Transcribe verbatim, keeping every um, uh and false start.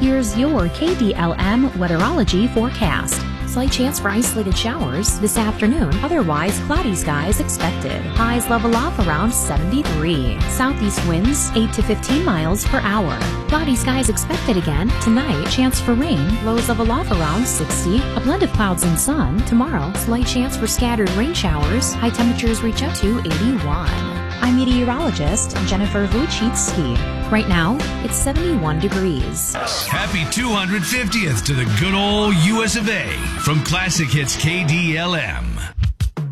Here's your K D L M weatherology forecast. Slight chance for isolated showers this afternoon. Otherwise, cloudy skies expected. Highs level off around seventy-three. Southeast winds eight to fifteen miles per hour. Cloudy skies expected again tonight. Chance for rain. Lows level off around sixty. A blend of clouds and sun. Tomorrow, slight chance for scattered rain showers. High temperatures reach up to eighty-one. I'm meteorologist Jennifer Wojcicki. Right now, it's seventy-one degrees. Happy two hundred fiftieth to the good old U S of A from Classic Hits K D L M.